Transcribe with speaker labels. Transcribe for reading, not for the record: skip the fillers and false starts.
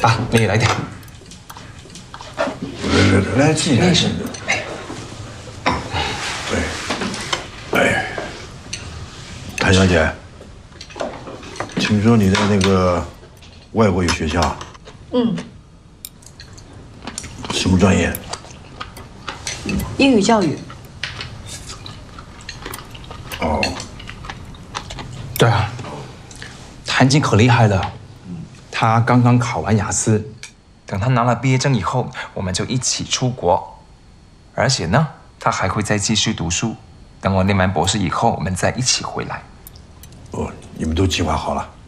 Speaker 1: 啊，你也来点。
Speaker 2: 来记来。
Speaker 1: 是。
Speaker 2: 哎，谭小姐，听说你在那个外国语学校？
Speaker 3: 嗯。
Speaker 2: 什么专业？
Speaker 3: 英语教育。
Speaker 2: 哦。
Speaker 1: 对啊，谭静可厉害了，他刚刚考完雅思，
Speaker 4: 等他拿了毕业证以后，我们就一起出国。而且呢，他还会再继续读书。等我念完博士以后，我们再一起回来。
Speaker 2: 哦，你们都计划好了？